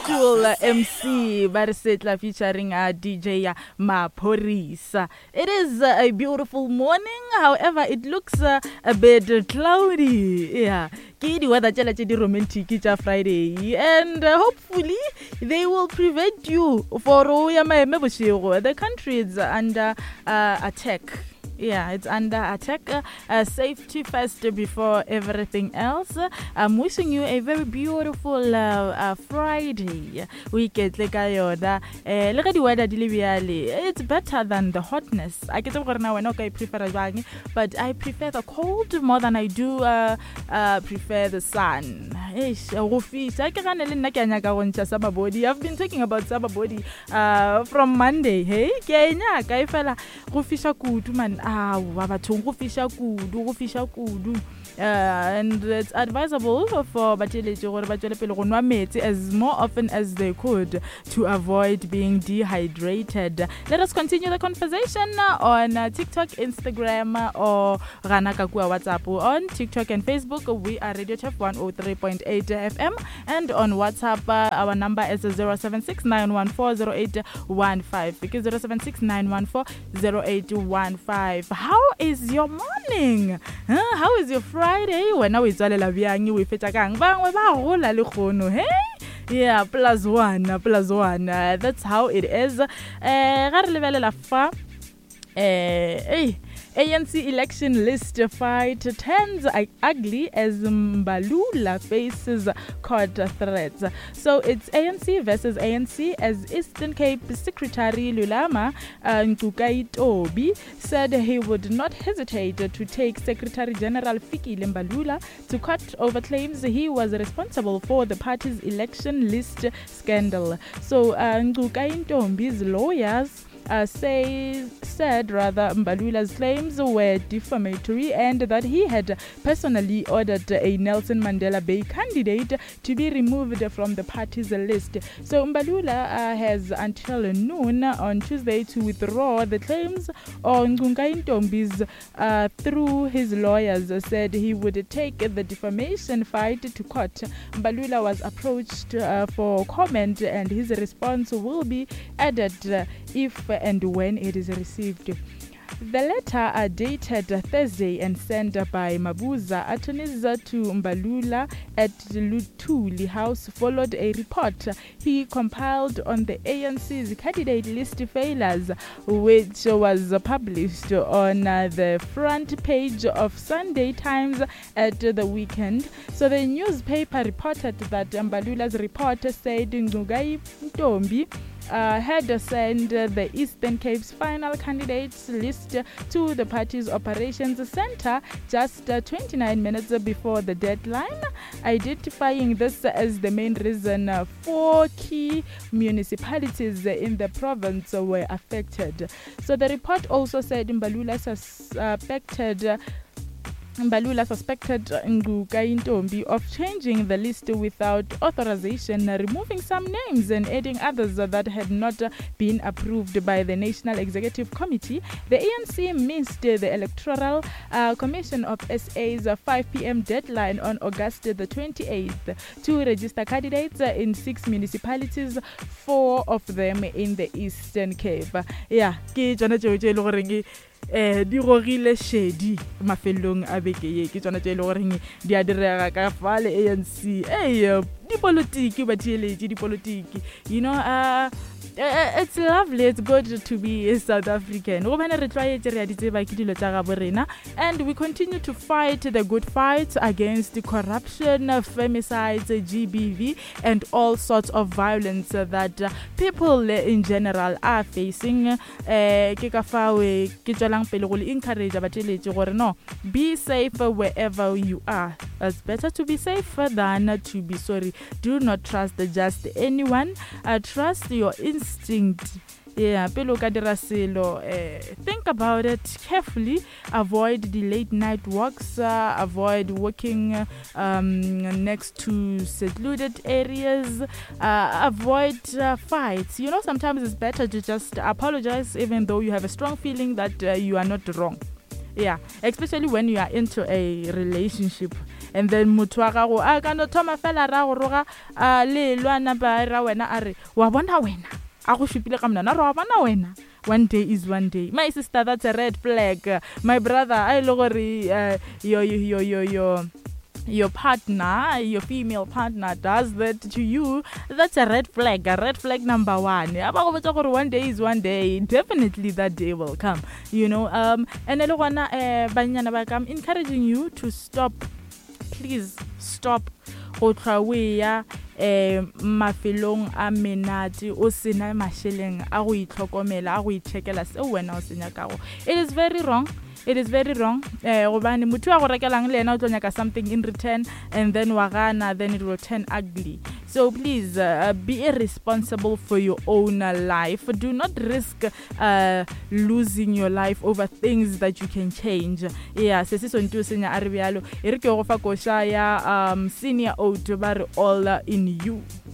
usual MC Barisetla featuring DJ Maphorisa. It is a beautiful morning, however, it looks a bit cloudy. Yeah. Ki weather tjela tje di romantic tja Friday, and hopefully they will prevent you for the country is under attack. Yeah, it's under attack. Safety first before everything else. I'm wishing you a very beautiful Friday weekend. It's better than the hotness. I get over now and I prefer but I prefer the cold more than I do prefer the sun. I've been talking about summer body from Monday. Hey, and it's advisable for as more often as they could to avoid being dehydrated. Let us continue the conversation on TikTok, Instagram, or Ranakakua WhatsApp. On TikTok and Facebook, we are Radio Chef 103.8 FM, and on WhatsApp, our number is 076-914-0815. Because 076-914-0815. How is your morning? How is your Friday? When I was all la biangi we feta kang bangwe ba gola le khono. Hey, yeah, +1. That's how it is. Ga re lebelela fa ANC election list fight turns ugly as Mbalula faces court threats. So it's ANC versus ANC as Eastern Cape Secretary Lulama Nkukaitobi said he would not hesitate to take Secretary General Fikile Mbalula to court over claims he was responsible for the party's election list scandal. So Nkukaitobi's lawyers said Mbalula's claims were defamatory and that he had personally ordered a Nelson Mandela Bay candidate to be removed from the party's list. So Mbalula has until noon on Tuesday to withdraw the claims. Nkunkaintombi's through his lawyers said he would take the defamation fight to court. Mbalula was approached for comment, and his response will be added if and when it is received. The letter are dated Thursday and sent by Mabuza attorneys to Mbalula at Lutuli House followed a report he compiled on the ANC's candidate list failures, which was published on the front page of Sunday Times at the weekend. So the newspaper reported that Mbalula's report said Ngugai Ntombi had sent the Eastern Cape's final candidates list to the party's operations center just 29 minutes before the deadline, identifying this as the main reason 4 key municipalities in the province were affected. So the report also said Mbalula suspected Nkukaintombi of changing the list without authorization, removing some names and adding others that had not been approved by the National Executive Committee. The ANC missed the Electoral Commission of SA's 5 p.m. deadline on August the 28th to register candidates in 6 municipalities, 4 of them in the Eastern Cape. Yeah, di gorile shedi mafelong a beke ye ke tsona tse le goreng di a direga ka fale ANC di politiki ba tšheletse di politiki, you know. It's lovely, it's good to be a South African, and we continue to fight the good fight against corruption, femicides, GBV, and all sorts of violence that people in general are facing. Be safe wherever you are. It's better to be safe than to be sorry. Do not trust just anyone. Trust your instinct. Yeah, think about it carefully. Avoid the late night walks. Avoid walking next to secluded areas. Avoid fights. You know, sometimes it's better to just apologize even though you have a strong feeling that you are not wrong. Yeah, especially when you are into a relationship. And then motho wa gago a ka no thoma fela ra go roga le lwana ba ra wena a re wa bona wena a go shupile ka mna ra bona wena. One day is one day. My sister, that's a red flag. My brother, I look at your partner, your female partner does that to you, that's a red flag. A red flag number one. One day is one day. Definitely that day will come. You know. And I'm encouraging you to stop. Please stop. Mafelong a menate o sena masheleng a go itlhokomela a go ichekela se wena o senya ka go. It is very wrong. It is very wrong. Gobane motho a go rekelang le ena o tlo nyaka something in return, and then wagana, then it will turn ugly. So please be irresponsible for your own life. Do not risk losing your life over things that you can change. Yeah, se se sonto senya a re bialo e re ke go fa kosha ya senior oat ba re all in you.